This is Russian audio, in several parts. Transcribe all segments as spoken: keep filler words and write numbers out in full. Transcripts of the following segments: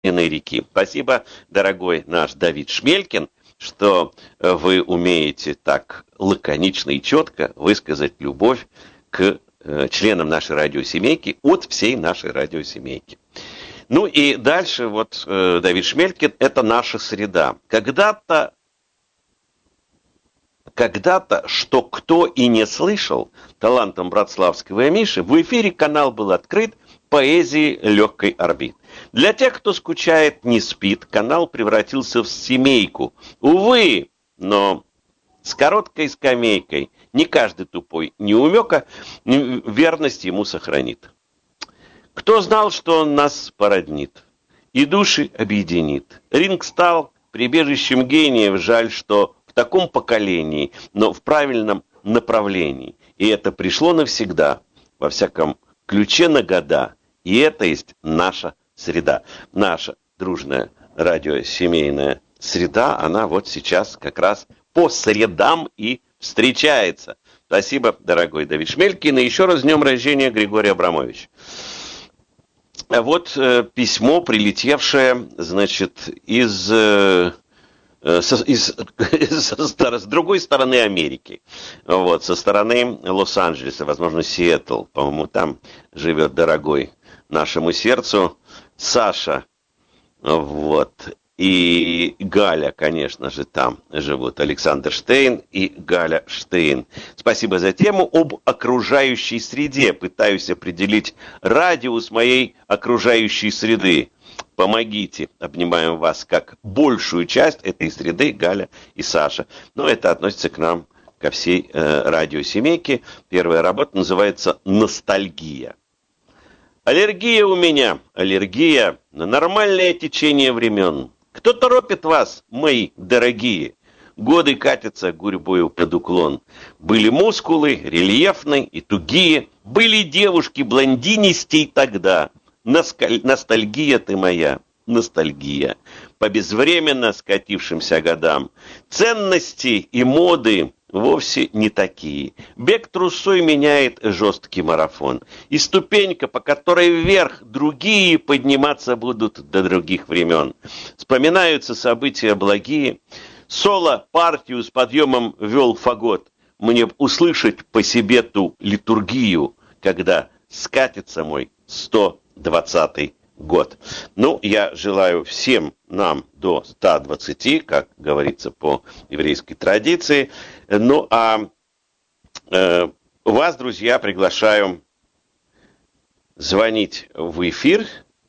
реки. Спасибо, дорогой наш Давид Шмелькин, что вы умеете так лаконично и четко высказать любовь к э, членам нашей радиосемейки от всей нашей радиосемейки. Ну и дальше вот э, Давид Шмелькин – это наша среда. Когда-то, когда-то, что кто и не слышал, талантом Братславского и Миши, в эфире канал был открыт поэзии легкой орбит. Для тех, кто скучает, не спит, канал превратился в семейку. Увы, но с короткой скамейкой не каждый тупой неумека верность ему сохранит. Кто знал, что он нас породнит и души объединит? Ринг стал прибежищем гениев, жаль, что в таком поколении, но в правильном направлении. И это пришло навсегда, во всяком ключе на года. И это есть наша среда. Наша дружная радиосемейная среда, она вот сейчас как раз по средам и встречается. Спасибо, дорогой Давид Шмелькин. И еще раз с днем рождения, Григорий Абрамович. Вот э, письмо, прилетевшее, значит, из... Э, С, из, со, с другой стороны Америки, вот, со стороны Лос-Анджелеса, возможно, Сиэтл, по-моему, там живет дорогой нашему сердцу Саша, вот, и Галя, конечно же, там живут Александр Штейн и Галя Штейн. Спасибо за тему об окружающей среде. Пытаюсь определить радиус моей окружающей среды. Помогите, обнимаем вас как большую часть этой среды, Галя и Саша. Но это относится к нам, ко всей э, радиосемейке. Первая работа называется «Ностальгия». Аллергия у меня, аллергия на нормальное течение времен. Кто торопит вас, мои дорогие? Годы катятся гурьбою под уклон. Были мускулы рельефные и тугие, были девушки блондинистей тогда. Ностальгия ты моя, ностальгия, по безвременно скатившимся годам. Ценности и моды вовсе не такие. Бег трусой меняет жесткий марафон. И ступенька, по которой вверх другие подниматься будут до других времен. Вспоминаются события благие. Соло партию с подъемом вел фагот. Мне услышать по себе ту литургию, когда скатится мой сто двадцатый год. Ну, я желаю всем нам до ста двадцати, как говорится по еврейской традиции. Ну, а э, вас, друзья, приглашаю звонить в эфир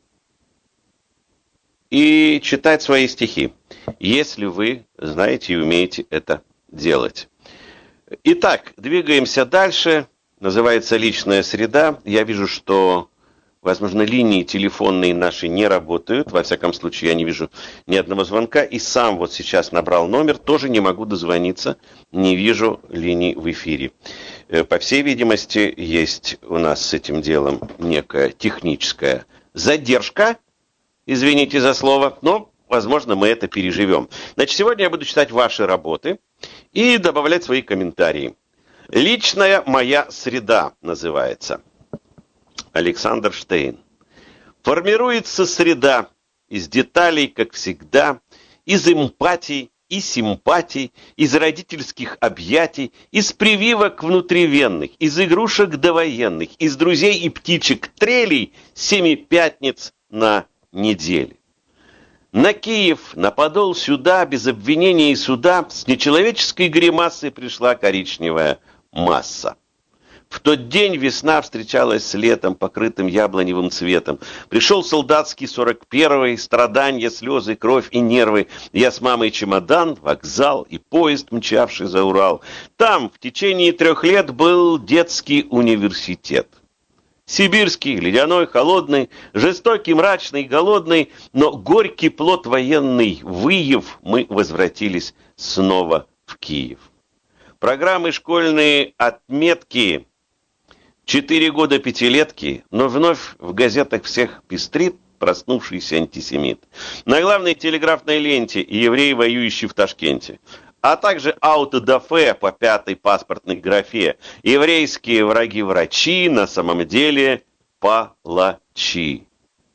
и читать свои стихи, если вы знаете и умеете это делать. Итак, двигаемся дальше. Называется «Личная среда». Я вижу, что возможно, линии телефонные наши не работают. Во всяком случае, я не вижу ни одного звонка. И сам вот сейчас набрал номер, тоже не могу дозвониться. Не вижу линий в эфире. По всей видимости, есть у нас с этим делом некая техническая задержка. Извините за слово, но, возможно, мы это переживем. Значит, сегодня я буду читать ваши работы и добавлять свои комментарии. «Личная моя среда» называется. Александр Штейн. Формируется среда из деталей, как всегда, из эмпатий и симпатий, из родительских объятий, из прививок внутривенных, из игрушек довоенных, из друзей и птичек трелей семи пятниц на неделе. На Киев, на Подол, сюда, без обвинения и суда, с нечеловеческой гримасой пришла коричневая масса. В тот день весна встречалась с летом, покрытым яблоневым цветом. Пришел солдатский сорок первый, страдания, слезы, кровь и нервы. Я с мамой чемодан, вокзал и поезд, мчавший за Урал. Там в течение трех лет был детский университет. Сибирский, ледяной, холодный, жестокий, мрачный, голодный, но горький плод военный выев, мы возвратились снова в Киев. Программы школьные отметки... Четыре года пятилетки, но вновь в газетах всех пестрит проснувшийся антисемит. На главной телеграфной ленте еврей, воюющий в Ташкенте. А также аутодафе по пятой паспортной графе. Еврейские враги-врачи на самом деле палачи.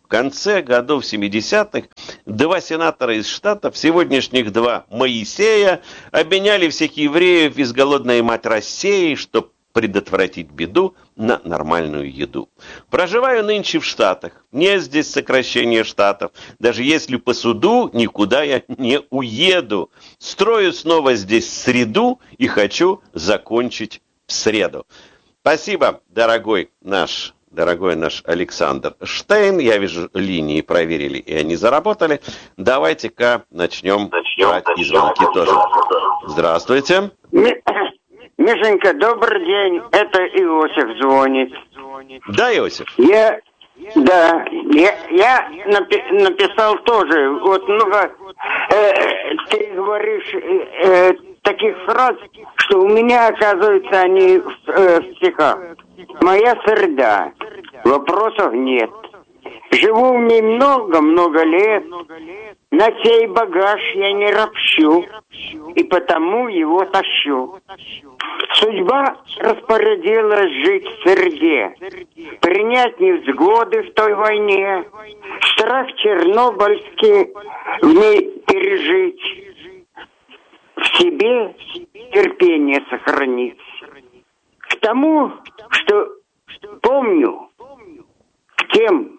В конце годов семидесятых два сенатора из Штатов, сегодняшних два Моисея, обменяли всех евреев из голодной мать России, чтобы предотвратить беду, на нормальную еду. Проживаю нынче в Штатах. Нет здесь сокращения штатов. Даже если по суду, никуда я не уеду. Строю снова здесь среду и хочу закончить в среду. Спасибо, дорогой наш, дорогой наш Александр Штейн. Я вижу, линии проверили, и они заработали. Давайте-ка начнем, начнем брать и звонки тоже. Здравствуйте. Мишенька, добрый день. Это Иосиф звонит. Да, Иосиф? Я, да, я, я напи- написал тоже. Вот много, э, ты говоришь э, таких фраз, что у меня, оказывается, они в, э, в стихах. Моя среда. Вопросов нет. Живу в ней много-много лет. На сей багаж я не ропщу, и потому его тащу. Судьба распорядилась жить в среде, принять невзгоды в той войне, страх чернобыльский в ней пережить, в себе терпение сохранить. К тому, что помню, к тем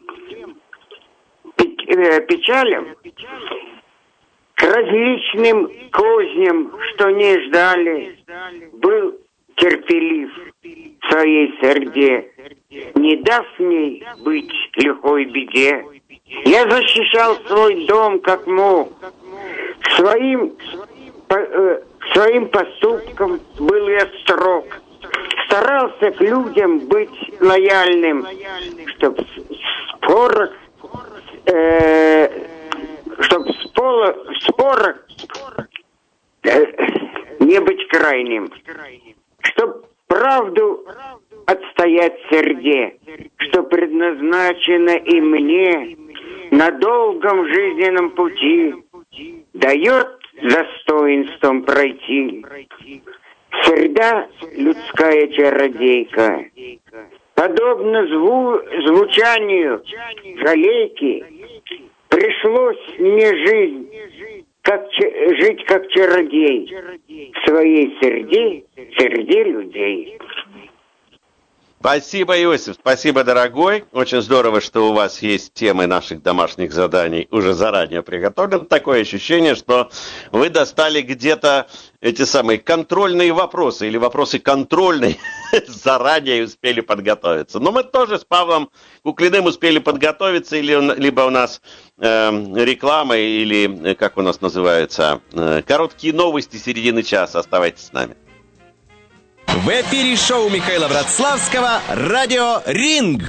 печалям, к различным козням, что не ждали, был терпелив в своей среде, не дав ней быть лихой беде. Я защищал свой дом как мог, к своим, по, э, к своим поступкам был я строг, старался к людям быть лояльным, чтоб в спорах Э, чтобы в спорах, в спорах э, не быть крайним, чтоб правду отстоять в среде, что предназначено и мне на долгом жизненном пути, дает достоинством пройти. Среда людская чародейка, подобно зву- звучанию жалейки, пришлось мне жизнь, как ч- жить как чародей в своей среде, среди людей. Спасибо, Иосиф, спасибо, дорогой. Очень здорово, что у вас есть темы наших домашних заданий уже заранее приготовлены. Такое ощущение, что вы достали где-то эти самые контрольные вопросы или вопросы контрольные, заранее успели подготовиться. Но мы тоже с Павлом Куклиным успели подготовиться, или, либо у нас э, реклама, или, как у нас называется, э, короткие новости середины часа. Оставайтесь с нами. В эфире шоу Михаила Братславского «Радио Ринг».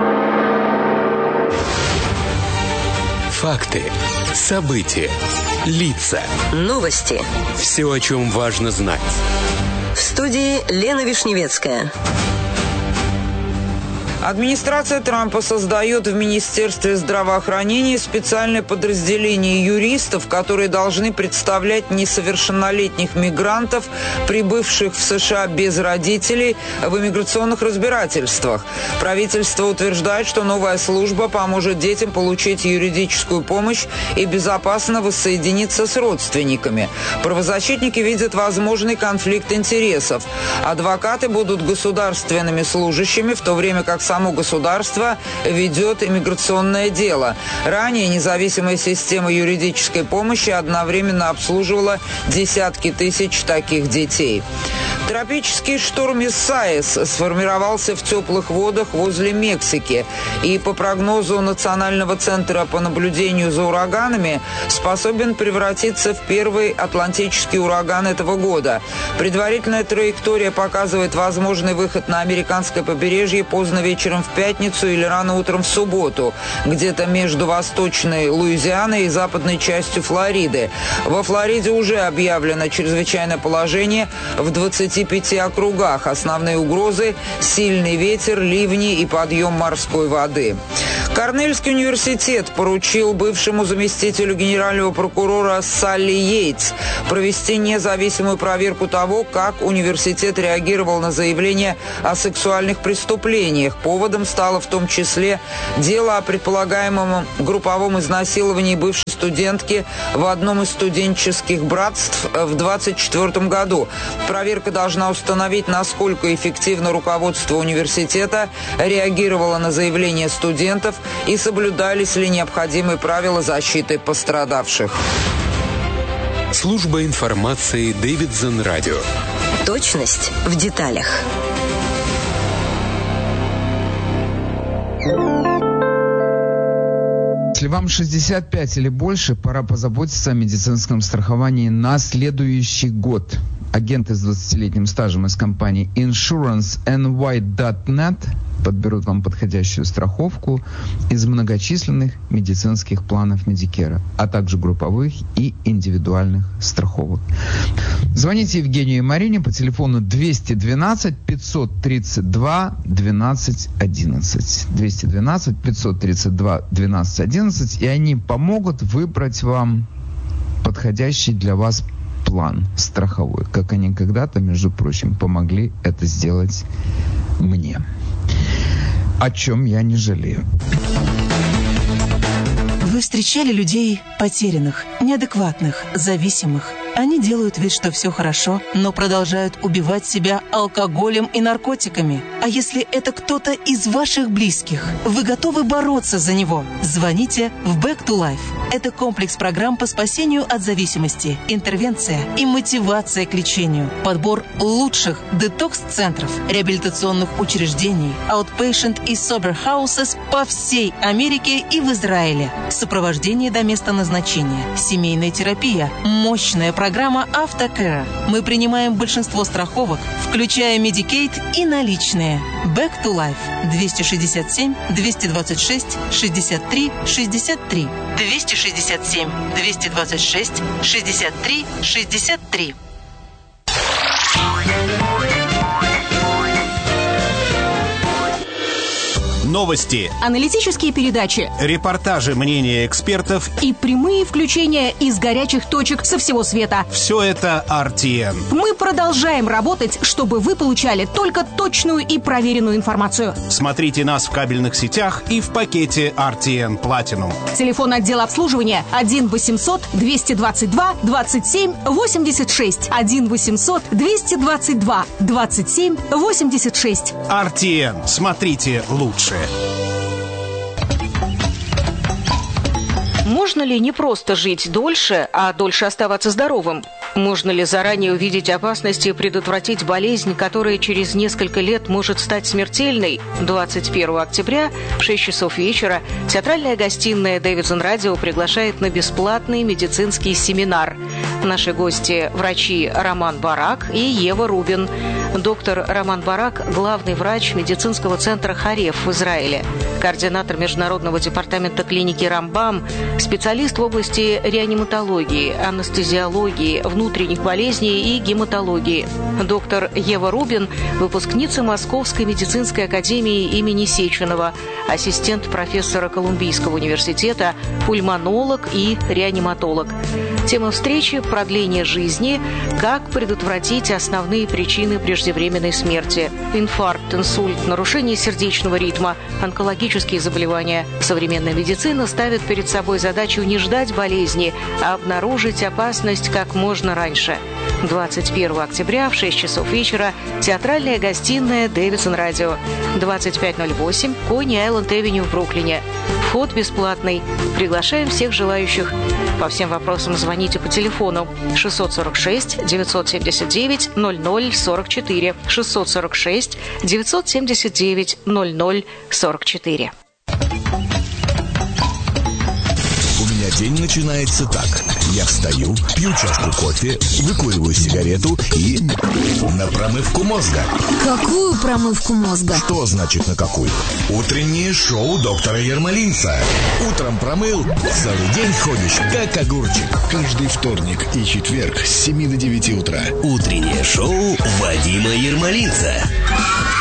Факты, события, лица. Новости. Все, о чем важно знать. В студии Лена Вишневецкая. Администрация Трампа создает в Министерстве здравоохранения специальное подразделение юристов, которые должны представлять несовершеннолетних мигрантов, прибывших в США без родителей, в иммиграционных разбирательствах. Правительство утверждает, что новая служба поможет детям получить юридическую помощь и безопасно воссоединиться с родственниками. Правозащитники видят возможный конфликт интересов. Адвокаты будут государственными служащими, в то время как само государство ведет иммиграционное дело. Ранее независимая система юридической помощи одновременно обслуживала десятки тысяч таких детей. Тропический шторм Исайяс сформировался в теплых водах возле Мексики и, по прогнозу Национального центра по наблюдению за ураганами, способен превратиться в первый атлантический ураган этого года. Предварительная траектория показывает возможный выход на американское побережье поздно вечером в пятницу или рано утром в субботу, где-то между восточной Луизианой и западной частью Флориды. Во Флориде уже объявлено чрезвычайное положение в двадцати пяти округах. Основные угрозы – сильный ветер, ливни и подъем морской воды. Корнельский университет поручил бывшему заместителю генерального прокурора Салли Йейтс провести независимую проверку того, как университет реагировал на заявления о сексуальных преступлениях, Поводом стало в том числе дело о предполагаемом групповом изнасиловании бывшей студентки в одном из студенческих братств в двадцать четвёртом году. Проверка должна установить, насколько эффективно руководство университета реагировало на заявления студентов и соблюдались ли необходимые правила защиты пострадавших. Служба информации Дэвидсон Радио. Точность в деталях. Если вам шестьдесят пять или больше, пора позаботиться о медицинском страховании на следующий год. Агенты с двадцатилетним стажем из компании иншуранс эн уай точка нет подберут вам подходящую страховку из многочисленных медицинских планов Медикера, а также групповых и индивидуальных страховок. Звоните Евгению и Марине по телефону двести двенадцать пятьсот тридцать два двенадцать одиннадцать. двести двенадцать пятьсот тридцать два двенадцать одиннадцать, и они помогут выбрать вам подходящий для вас план страховой, как они когда-то, между прочим, помогли это сделать мне. О чем я не жалею. Вы встречали людей потерянных, неадекватных, зависимых. Они делают вид, что все хорошо, но продолжают убивать себя алкоголем и наркотиками. А если это кто-то из ваших близких, вы готовы бороться за него? Звоните в Back to Life. Это комплекс программ по спасению от зависимости, интервенция и мотивация к лечению, подбор лучших детокс-центров, реабилитационных учреждений, outpatient и sober houses по всей Америке и в Израиле, сопровождение до места назначения, семейная терапия, мощная программа Автокэра. Мы принимаем большинство страховок, включая Medicaid и наличные. Back to Life. двести шестьдесят семь двести двадцать шесть шестьдесят три шестьдесят три. двести шестьдесят семь двести двадцать шесть шестьдесят три шестьдесят три. Новости, аналитические передачи, репортажи, мнения экспертов и прямые включения из горячих точек со всего света. Все это ар ти эн. Мы продолжаем работать, чтобы вы получали только точную и проверенную информацию. Смотрите нас в кабельных сетях и в пакете ар ти эн Platinum. Телефон отдела обслуживания один восемьсот двести двадцать два двадцать семь восемьдесят шесть. один восемьсот двести двадцать два двадцать семь восемьдесят шесть. ар ти эн. Смотрите лучше. Можно ли не просто жить дольше, а дольше оставаться здоровым? Можно ли заранее увидеть опасности и предотвратить болезнь, которая через несколько лет может стать смертельной? двадцать первого октября в шесть часов вечера театральная гостиная Дэвидсон Радио приглашает на бесплатный медицинский семинар. Наши гости – врачи Роман Барак и Ева Рубин. Доктор Роман Барак – главный врач медицинского центра Хареф в Израиле, координатор международного департамента клиники Рамбам, специалист в области реаниматологии, анестезиологии, внутренних болезней и гематологии. Доктор Ева Рубин – выпускница Московской медицинской академии имени Сеченова, ассистент профессора Колумбийского университета, пульмонолог и реаниматолог. Тема встречи – продление жизни, как предотвратить основные причины преждевременной смерти. Инфаркт, инсульт, нарушение сердечного ритма, онкологические заболевания. Современная медицина ставит перед собой задачу не ждать болезни, а обнаружить опасность как можно раньше. двадцать первого октября в шесть часов вечера театральная гостиная Дэвидсон Радио. двадцать пять ноль восемь Кони-Айленд-Эвеню в Бруклине. Вход бесплатный. Приглашаем всех желающих. По всем вопросам звоните по телефону шестьсот сорок шесть девятьсот семьдесят девять ноль ноль сорок четыре шестьсот сорок шесть девятьсот семьдесят девять ноль ноль сорок четыре. День начинается так. Я встаю, пью чашку кофе, выкуриваю сигарету и... на промывку мозга. Какую промывку мозга? Что значит на какую? Утреннее шоу доктора Ермолинца. Утром промыл, целый день ходишь, как огурчик. Каждый вторник и четверг с семи до девяти утра. Утреннее шоу Вадима Ермолинца.